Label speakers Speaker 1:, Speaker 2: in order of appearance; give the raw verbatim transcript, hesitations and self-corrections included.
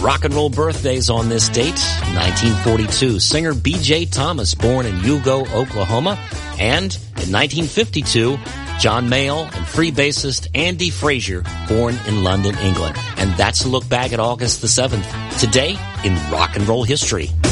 Speaker 1: rock and roll birthdays on this date. nineteen forty-two, singer B J Thomas, born in Hugo, Oklahoma. And in nineteen fifty-two, John Mayall and free bassist Andy Frazier, born in London, England. And that's a look back at August the seventh, today in rock and roll history.